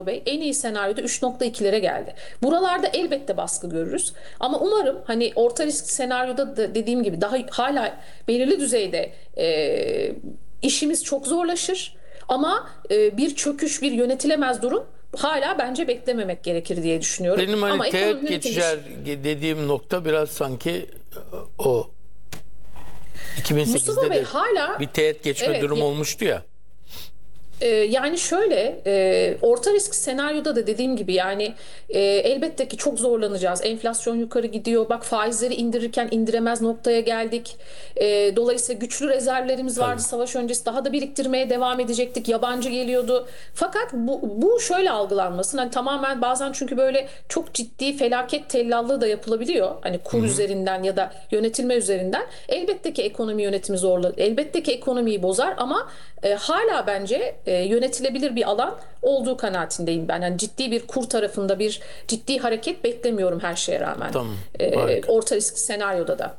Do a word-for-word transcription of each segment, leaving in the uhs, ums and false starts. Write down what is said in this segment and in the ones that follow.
Bey en iyi senaryoda üç nokta ikilere geldi. Buralarda elbette baskı görürüz. Ama umarım hani orta risk senaryoda da dediğim gibi daha hala belirli düzeyde e, işimiz çok zorlaşır. Ama e, bir çöküş, bir yönetilemez durum hala bence beklememek gerekir diye düşünüyorum. Benim hani Ama teğet ekonomi geçişer dediğim nokta biraz sanki o. Mustafa iki bin sekizde Bey de hala bir teğet geçme evet, durumu olmuştu ya. Ee, yani şöyle e, orta risk senaryoda da dediğim gibi yani e, elbette ki çok zorlanacağız. Enflasyon yukarı gidiyor. Bak faizleri indirirken indiremez noktaya geldik. E, dolayısıyla güçlü rezervlerimiz vardı Tabii. savaş öncesi. Daha da biriktirmeye devam edecektik. Yabancı geliyordu. Fakat bu, bu şöyle algılanmasın. Hani tamamen bazen çünkü böyle çok ciddi felaket tellallığı da yapılabiliyor. Hani kur üzerinden ya da yönetilme üzerinden. Elbette ki ekonomi yönetimi zorlar. Elbette ki ekonomiyi bozar ama e, hala bence e, yönetilebilir bir alan olduğu kanaatindeyim ben. Yani ciddi bir kur tarafında bir ciddi hareket beklemiyorum her şeye rağmen. Tamam, E, harika. orta risk senaryoda da.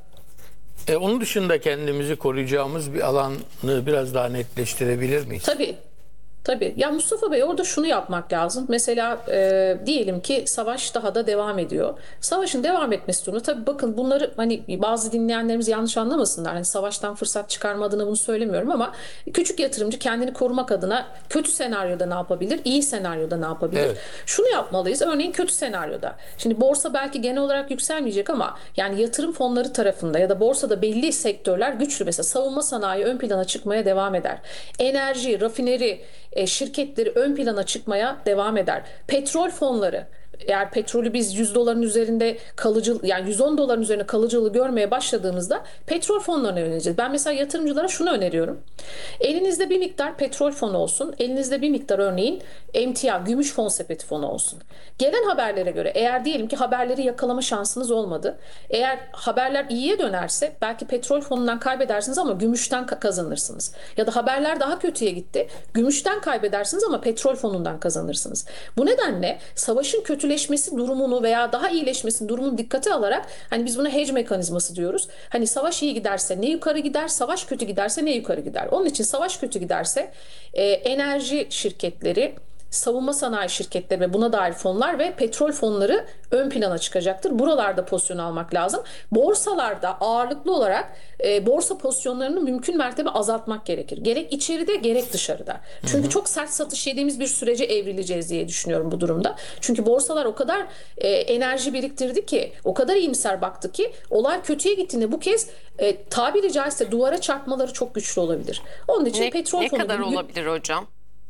E, onun dışında kendimizi koruyacağımız bir alanı biraz daha netleştirebilir miyiz? Tabii. Tabii. Ya Mustafa Bey orada şunu yapmak lazım. Mesela e, diyelim ki savaş daha da devam ediyor. Savaşın devam etmesi durumunda tabii bakın bunları hani bazı dinleyenlerimiz yanlış anlamasınlar. Hani savaştan fırsat çıkarma adına bunu söylemiyorum ama küçük yatırımcı kendini korumak adına kötü senaryoda ne yapabilir? İyi senaryoda ne yapabilir? Evet. Şunu yapmalıyız. Örneğin kötü senaryoda. Şimdi borsa belki genel olarak yükselmeyecek ama yani yatırım fonları tarafında ya da borsada belli sektörler güçlü. Mesela savunma sanayi ön plana çıkmaya devam eder. Enerji, rafineri, e, şirketleri ön plana çıkmaya devam eder. Petrol fonları, eğer petrolü biz yüz doların üzerinde kalıcı yani yüz on doların üzerine kalıcılığı görmeye başladığımızda petrol fonlarına yöneleceğiz. Ben mesela yatırımcılara şunu öneriyorum. Elinizde bir miktar petrol fonu olsun. Elinizde bir miktar örneğin emtia, gümüş fon sepeti fonu olsun. Gelen haberlere göre eğer diyelim ki haberleri yakalama şansınız olmadı. Eğer haberler iyiye dönerse belki petrol fonundan kaybedersiniz ama gümüşten kazanırsınız. Ya da haberler daha kötüye gitti. Gümüşten kaybedersiniz ama petrol fonundan kazanırsınız. Bu nedenle savaşın kötüleşmesi durumunu veya daha iyileşmesinin durumunu dikkate alarak hani biz buna hedge mekanizması diyoruz. Hani savaş iyi giderse ne yukarı gider, savaş kötü giderse ne yukarı gider. Onun için savaş kötü giderse e, enerji şirketleri, savunma sanayi şirketleri ve buna dair fonlar ve petrol fonları ön plana çıkacaktır. Buralarda pozisyon almak lazım. Borsalarda ağırlıklı olarak e, borsa pozisyonlarını mümkün mertebe azaltmak gerekir. Gerek içeride gerek dışarıda. Çünkü hı hı. çok sert satış yediğimiz bir sürece evrileceğiz diye düşünüyorum bu durumda. Çünkü borsalar o kadar e, enerji biriktirdi ki, o kadar iyimser baktı ki olay kötüye gittiğinde bu kez e, tabiri caizse duvara çarpmaları çok güçlü olabilir. Onun için Ne, petrol ne fonu kadar gibi- olabilir hocam?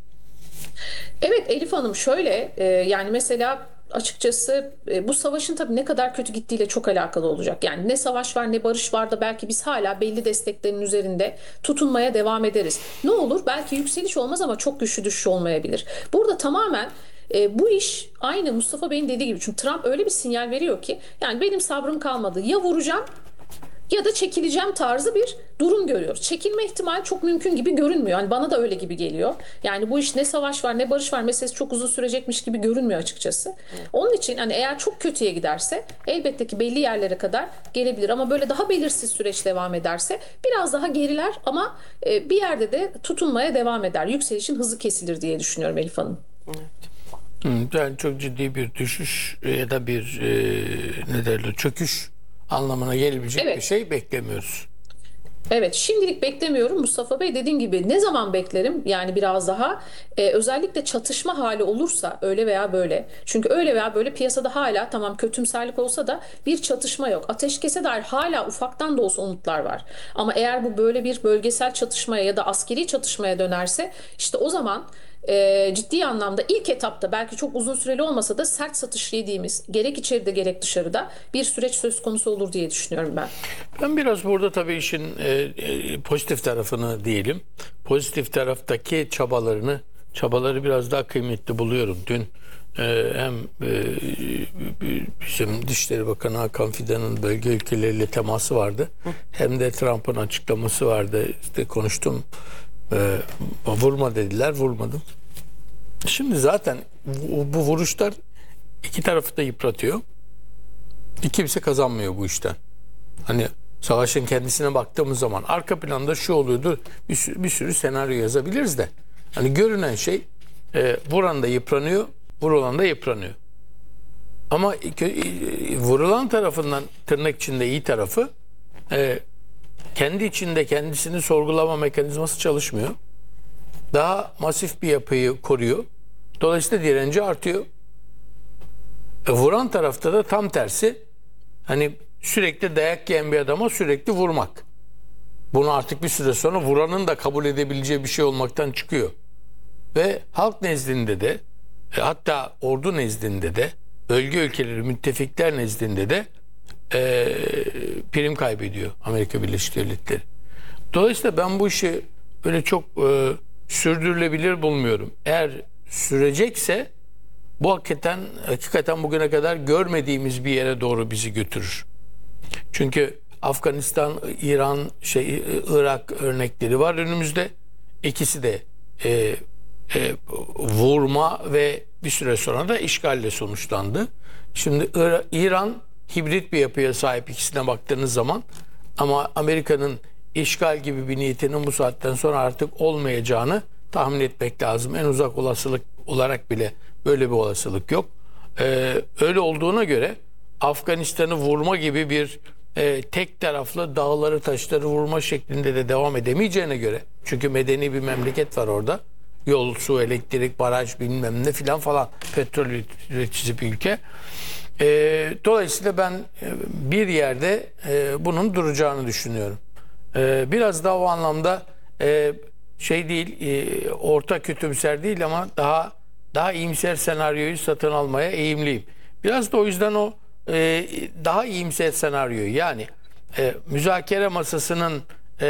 Evet Elif Hanım şöyle e, yani mesela açıkçası e, bu savaşın tabii ne kadar kötü gittiğiyle çok alakalı olacak. Yani ne savaş var ne barış var da belki biz hala belli desteklerin üzerinde tutunmaya devam ederiz. Ne olur? Belki yükseliş olmaz ama çok güçlü düşüş olmayabilir. Burada tamamen e, bu iş aynı Mustafa Bey'in dediği gibi. Çünkü Trump öyle bir sinyal veriyor ki yani benim sabrım kalmadı. Ya vuracağım ya da çekileceğim tarzı bir durum görüyoruz. Çekilme ihtimali çok mümkün gibi görünmüyor. Yani bana da öyle gibi geliyor. Yani bu iş ne savaş var ne barış var meselesi çok uzun sürecekmiş gibi görünmüyor açıkçası. Onun için hani eğer çok kötüye giderse elbette ki belli yerlere kadar gelebilir. Ama böyle daha belirsiz süreç devam ederse biraz daha geriler ama e, bir yerde de tutunmaya devam eder. Yükselişin hızı kesilir diye düşünüyorum Elif Hanım. Yani çok ciddi bir düşüş ya da bir e, ne derler çöküş anlamına gelebilecek Evet. bir şey beklemiyoruz. Evet, şimdilik beklemiyorum Mustafa Bey. Dediğim gibi ne zaman beklerim? Yani biraz daha e, özellikle çatışma hali olursa öyle veya böyle. Çünkü öyle veya böyle piyasada hala tamam kötümserlik olsa da bir çatışma yok. Ateşkese dair hala ufaktan da olsa umutlar var. Ama eğer bu böyle bir bölgesel çatışmaya ya da askeri çatışmaya dönerse işte o zaman e, ciddi anlamda ilk etapta belki çok uzun süreli olmasa da sert satış yediğimiz gerek içeride gerek dışarıda bir süreç söz konusu olur diye düşünüyorum ben. Ben biraz burada tabii işin e, e, pozitif tarafını diyelim. Pozitif taraftaki çabalarını, çabaları biraz daha kıymetli buluyorum. Dün e, hem e, bizim Dışişleri Bakanı Hakan Fidan'ın bölge ülkeleriyle teması vardı. Hem de Trump'ın açıklaması vardı. İşte konuştum. E, vurma dediler, vurmadım. Şimdi zaten bu, bu vuruşlar iki tarafı da yıpratıyor. Kimse kazanmıyor bu işten. Hani savaşın kendisine baktığımız zaman arka planda şu oluyordu, bir sürü, bir sürü senaryo yazabiliriz de. Hani görünen şey e, vuran da yıpranıyor, vurulan da yıpranıyor. Ama kö- vurulan tarafından tırnak içinde iyi tarafı e, kendi içinde kendisini sorgulama mekanizması çalışmıyor. Daha masif bir yapıyı koruyor. Dolayısıyla direnci artıyor. E, vuran tarafta da tam tersi. Hani sürekli dayak yiyen bir adama sürekli vurmak. Bunu artık bir süre sonra vuranın da kabul edebileceği bir şey olmaktan çıkıyor. Ve halk nezdinde de e, hatta ordu nezdinde de bölge ülkeleri, müttefikler nezdinde de e, prim kaybediyor Amerika Birleşik Devletleri. Dolayısıyla ben bu işi böyle çok e, sürdürülebilir bulmuyorum. Eğer sürecekse bu hakikaten, hakikaten bugüne kadar görmediğimiz bir yere doğru bizi götürür. Çünkü Afganistan, İran, şey, Irak örnekleri var önümüzde. İkisi de e, e, vurma ve bir süre sonra da işgalle sonuçlandı. Şimdi İran hibrit bir yapıya sahip ikisine baktığınız zaman, ama Amerika'nın işgal gibi bir niyetinin bu saatten sonra artık olmayacağını tahmin etmek lazım. En uzak olasılık olarak bile böyle bir olasılık yok. Ee, öyle olduğuna göre Afganistan'ı vurma gibi bir e, tek taraflı dağları taşları vurma şeklinde de devam edemeyeceğine göre, çünkü medeni bir memleket var orada. Yol, su, elektrik, baraj bilmem ne filan falan, petrol üreticisi bir ülke. E, dolayısıyla ben e, bir yerde e, bunun duracağını düşünüyorum. E, biraz daha o anlamda e, şey değil, e, orta kötümser değil ama daha daha iyimser senaryoyu satın almaya eğimliyim. Biraz da o yüzden o e, daha iyimser senaryoyu, yani e, müzakere masasının e,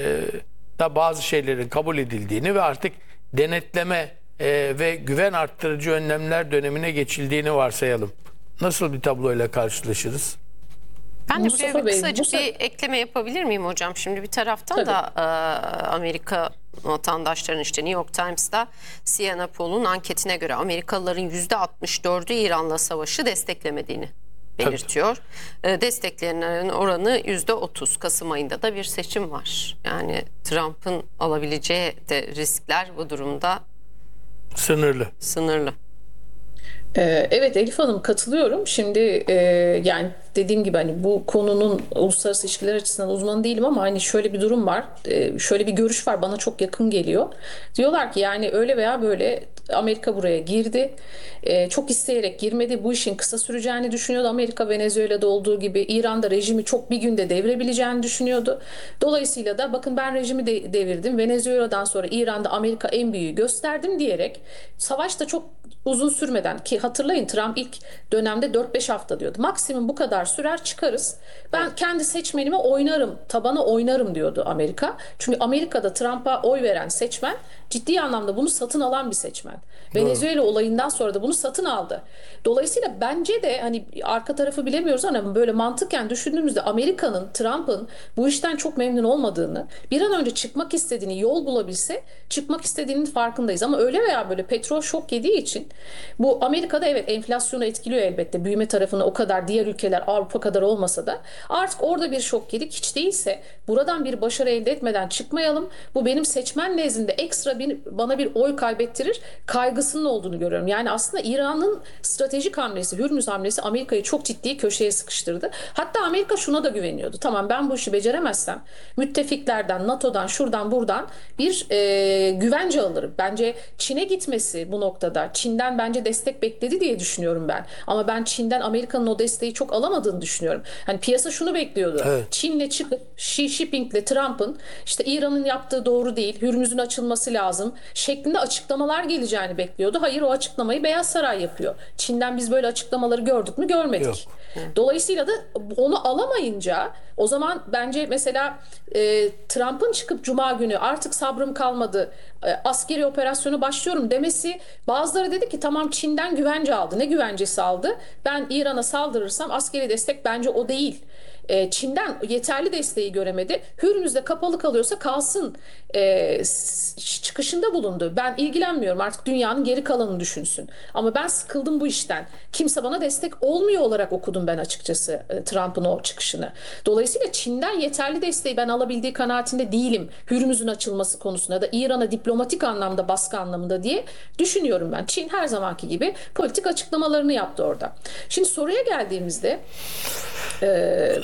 da bazı şeylerin kabul edildiğini ve artık denetleme e, ve güven arttırıcı önlemler dönemine geçildiğini varsayalım. Nasıl bir tabloyla karşılaşırız? Ben de Mustafa buraya bir Bey, kısaca bu se- bir ekleme yapabilir miyim hocam? Şimdi bir taraftan Tabii. da e, Amerika vatandaşlarının, işte New York Times'ta C N A Poll'un anketine göre Amerikalıların yüzde altmış dördü İran'la savaşı desteklemediğini belirtiyor. E, destekleyenlerin oranı yüzde otuz. Kasım ayında da bir seçim var. Yani Trump'ın alabileceği de riskler bu durumda Sınırlı. sınırlı. Ee, Evet Elif Hanım, katılıyorum. Şimdi e, yani dediğim gibi hani bu konunun uluslararası ilişkiler açısından uzmanı değilim ama hani şöyle bir durum var. E, şöyle bir görüş var, bana çok yakın geliyor. Diyorlar ki yani öyle veya böyle Amerika buraya girdi. E, çok isteyerek girmedi. Bu işin kısa süreceğini düşünüyordu. Amerika Venezuela'da olduğu gibi İran'da rejimi çok bir günde devirebileceğini düşünüyordu. Dolayısıyla da bakın ben rejimi de devirdim. Venezuela'dan sonra İran'da Amerika en büyüğü gösterdim diyerek savaş da çok uzun sürmeden, ki hatırlayın Trump ilk dönemde dört beş hafta diyordu. Maksimum bu kadar sürer, çıkarız. Ben kendi seçmenime oynarım, tabana oynarım diyordu Amerika. Çünkü Amerika'da Trump'a oy veren seçmen ciddi anlamda bunu satın alan bir seçmen. Venezuela olayından sonra da bunu satın aldı. Dolayısıyla bence de hani arka tarafı bilemiyoruz ama böyle mantıken düşündüğümüzde Amerika'nın, Trump'ın bu işten çok memnun olmadığını, bir an önce çıkmak istediğini, yol bulabilse çıkmak istediğinin farkındayız. Ama öyle veya böyle petrol şok yediği için bu Amerika'da evet enflasyonu etkiliyor elbette. Büyüme tarafını o kadar diğer ülkeler Avrupa kadar olmasa da artık orada bir şok yedik. Hiç değilse buradan bir başarı elde etmeden çıkmayalım. Bu benim seçmen nezdinde ekstra bir, bana bir oy kaybettirir kaygısının olduğunu görüyorum. Yani aslında İran'ın stratejik hamlesi, Hürmüz hamlesi Amerika'yı çok ciddi köşeye sıkıştırdı. Hatta Amerika şuna da güveniyordu. Tamam, ben bu işi beceremezsem müttefiklerden, NATO'dan, şuradan buradan bir e, güvence alırım. Bence Çin'e gitmesi bu noktada, Çin'den bence destek bekledi diye düşünüyorum ben. Ama ben Çin'den Amerika'nın o desteği çok alamadığını düşünüyorum. Hani piyasa şunu bekliyordu. Evet. Çin'le çıkıp Xi Jinping'le Trump'ın işte İran'ın yaptığı doğru değil, Hürmüz'ün açılması lazım şeklinde açıklamalar geleceğini bekliyordu. Hayır, o açıklamayı Beyaz Saray yapıyor. Çin'den biz böyle açıklamaları gördük mü? Görmedik. Yok. Dolayısıyla da onu alamayınca o zaman bence mesela e, Trump'ın çıkıp Cuma günü artık sabrım kalmadı, e, askeri operasyonu başlıyorum demesi, bazıları dedi ki tamam Çin'den güvence aldı. Ne güvencesi aldı? Ben İran'a saldırırsam askeri destek, bence o değil. E, Çin'den yeterli desteği göremedi. Hürmüz'de kapalı kalıyorsa kalsın e, çıkışında bulundu. Ben ilgilenmiyorum, artık dünyanın geri kalanını düşünsün. Ama ben sıkıldım bu işten. Kimse bana destek olmuyor olarak okudum ben açıkçası e, Trump'ın o çıkışını. Dolayısıyla Çin'den yeterli desteği ben alabildiği kanaatinde değilim. Hürmüz'ün açılması konusunda da İran'a diplomatik anlamda, baskı anlamında diye düşünüyorum ben. Çin her zamanki gibi politik açıklamalarını yaptı orada. Şimdi soruya geldiğimizde e,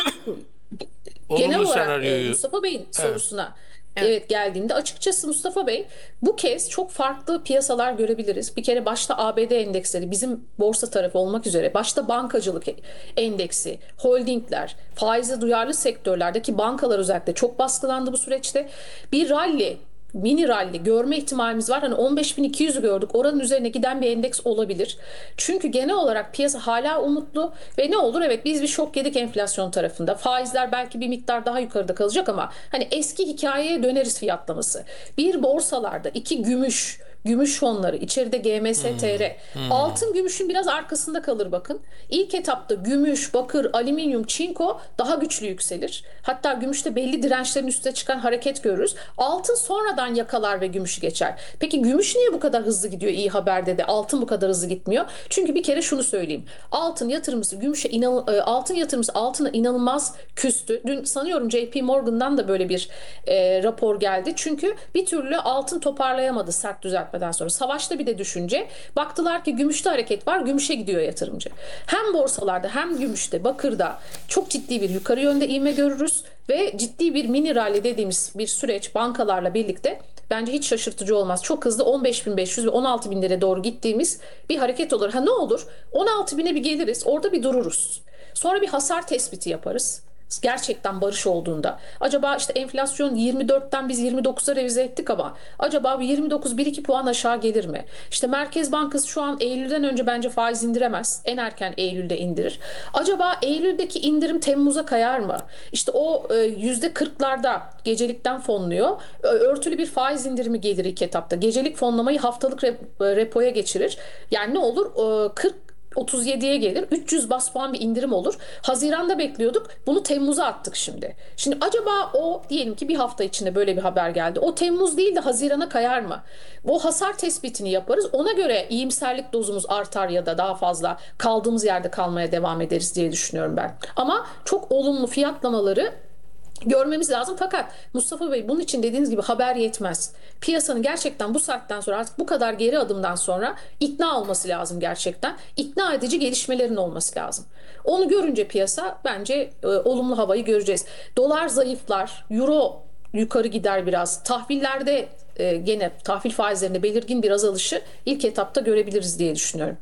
genel Olumlu olarak e, senaryoyu Mustafa Bey'in sorusuna Evet. evet geldiğimde, açıkçası Mustafa Bey, bu kez çok farklı piyasalar görebiliriz. Bir kere başta A B D endeksleri, bizim borsa tarafı olmak üzere, başta bankacılık endeksi, holdingler, faize duyarlı sektörlerdeki bankalar özellikle çok baskılandı bu süreçte. Bir rally, mini rally görme ihtimalimiz var. Hani on beş bin iki yüzü gördük. Oranın üzerine giden bir endeks olabilir. Çünkü genel olarak piyasa hala umutlu ve ne olur, evet biz bir şok yedik enflasyon tarafında. Faizler belki bir miktar daha yukarıda kalacak ama hani eski hikayeye döneriz fiyatlaması. Bir, borsalarda; iki, gümüş, gümüş fonları, içeride G M S T R. Hmm. Altın gümüşün biraz arkasında kalır bakın. İlk etapta gümüş, bakır, alüminyum, çinko daha güçlü yükselir. Hatta gümüşte belli dirençlerin üstüne çıkan hareket görürüz. Altın sonradan yakalar ve gümüşü geçer. Peki gümüş niye bu kadar hızlı gidiyor iyi haberde de, altın bu kadar hızlı gitmiyor? Çünkü bir kere şunu söyleyeyim. Altın yatırımcısı gümüşe inan altın yatırımcısı altına inanılmaz küstü. Dün sanıyorum J P Morgan'dan da böyle bir e, rapor geldi. Çünkü bir türlü altın toparlayamadı sert düzeltmeden sonra. Savaşta bir de düşünce. Baktılar ki gümüşte hareket var, gümüşe gidiyor yatırımcı. Hem borsalarda hem gümüşte, bakırda çok ciddi bir yukarı yönde ivme görürüz ve ciddi bir mini rally dediğimiz bir süreç bankalarla birlikte bence hiç şaşırtıcı olmaz. Çok hızlı on beş bin beş yüz ve on altı bin liraya doğru gittiğimiz bir hareket olur. Ha ne olur? on altı bine bir geliriz, orada bir dururuz. Sonra bir hasar tespiti yaparız. Gerçekten barış olduğunda. Acaba işte enflasyon yirmi dörtten biz yirmi dokuza revize ettik ama acaba bir yirmi dokuz bir iki puan aşağı gelir mi? İşte Merkez Bankası şu an Eylül'den önce bence faiz indiremez. En erken Eylül'de indirir. Acaba Eylül'deki indirim Temmuz'a kayar mı? İşte o yüzde kırklarda gecelikten fonluyor. Örtülü bir faiz indirimi gelir ilk etapta. Gecelik fonlamayı haftalık repoya geçirir. Yani ne olur? kırk otuz yediye gelir. üç yüz bas puan bir indirim olur. Haziran'da bekliyorduk. Bunu Temmuz'a attık şimdi. Şimdi acaba o, diyelim ki bir hafta içinde böyle bir haber geldi. O Temmuz değil de Haziran'a kayar mı? O hasar tespitini yaparız. Ona göre iyimserlik dozumuz artar ya da daha fazla kaldığımız yerde kalmaya devam ederiz diye düşünüyorum ben. Ama çok olumlu fiyatlamaları görmemiz lazım. Fakat Mustafa Bey, bunun için dediğiniz gibi haber yetmez. Piyasanın gerçekten bu saatten sonra, artık bu kadar geri adımdan sonra ikna olması lazım gerçekten. İkna edici gelişmelerin olması lazım. Onu görünce piyasa bence e, olumlu havayı göreceğiz. Dolar zayıflar, euro yukarı gider biraz. Tahvillerde e, gene tahvil faizlerinde belirgin bir azalışı ilk etapta görebiliriz diye düşünüyorum.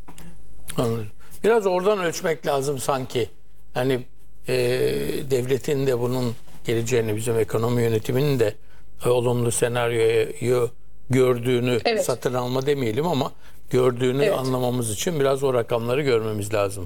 Anladım. Biraz oradan ölçmek lazım sanki. Hani e, devletin de bunun geleceğini, bizim ekonomi yönetiminin de e, olumlu senaryoyu gördüğünü, Evet. satın alma demeyelim ama gördüğünü Evet. anlamamız için biraz o rakamları görmemiz lazım.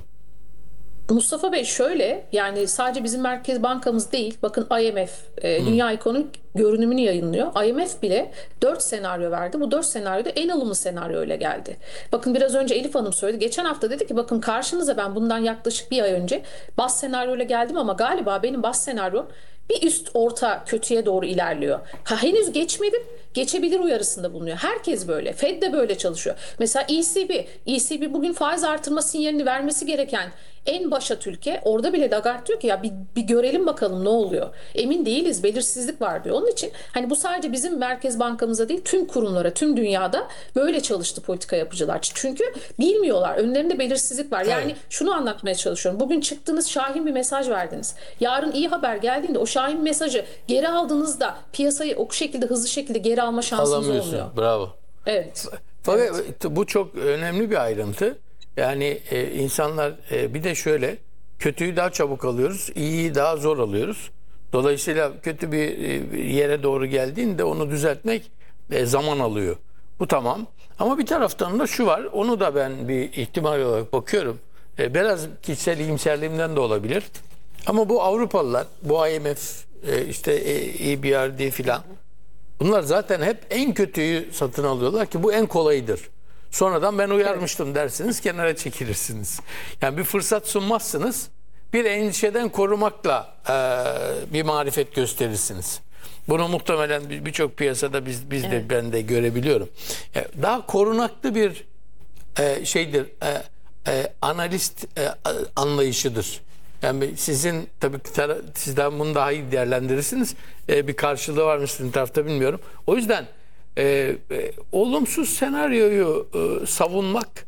Mustafa Bey, şöyle, yani sadece bizim Merkez Bankamız değil, bakın I M F e, Dünya Ekonomik Görünümünü yayınlıyor. I M F bile dört senaryo verdi. Bu dört senaryoda en ılımlı senaryo ile geldi. Bakın biraz önce Elif Hanım söyledi. Geçen hafta dedi ki bakın karşınıza, ben bundan yaklaşık bir ay önce bas senaryo ile geldim ama galiba benim bas senaryom bir üst orta kötüye doğru ilerliyor. Ha, henüz geçmedim. Geçebilir uyarısında bulunuyor. Herkes böyle. Fed de böyle çalışıyor. Mesela E C B. E C B bugün faiz artırma sinyalini vermesi gereken en başat ülke. Orada bile Lagarde diyor ki ya bir, bir görelim bakalım ne oluyor. Emin değiliz. Belirsizlik var diyor. Onun için hani bu sadece bizim Merkez Bankamıza değil, tüm kurumlara, tüm dünyada böyle çalıştı politika yapıcılar. Çünkü bilmiyorlar. Önlerinde belirsizlik var. Yani Evet. şunu anlatmaya çalışıyorum. Bugün çıktınız, şahin bir mesaj verdiniz. Yarın iyi haber geldiğinde o şahin mesajı geri aldığınızda piyasayı o şekilde, hızlı şekilde geri alma şansınız Alamıyorsun. olmuyor. Bravo. Evet. Fakat bu çok önemli bir ayrıntı. Yani e, insanlar e, bir de şöyle, kötüyü daha çabuk alıyoruz, iyiyi daha zor alıyoruz. Dolayısıyla kötü bir e, yere doğru geldiğinde onu düzeltmek e, zaman alıyor. Bu tamam. Ama bir taraftan da şu var, onu da ben bir ihtimal olarak bakıyorum. E, biraz kişisel iyimserliğimden de olabilir. Ama bu Avrupalılar, bu I M F, e, işte E B R D filan, bunlar zaten hep en kötüyü satın alıyorlar ki bu en kolayıdır. Sonradan ben uyarmıştım dersiniz, kenara çekilirsiniz. Yani bir fırsat sunmazsınız, bir endişeden korumakla e, bir marifet gösterirsiniz. Bunu muhtemelen bir- birçok piyasada biz biz de ben de görebiliyorum. E, Daha korunaklı bir e, şeydir. E, e, analist e, a- anlayışıdır. Yani sizin tabii ki tara- sizden bunu daha iyi değerlendirirsiniz. E, bir karşılığı var mı sizin tarafta bilmiyorum. O yüzden e, e, olumsuz senaryoyu e, savunmak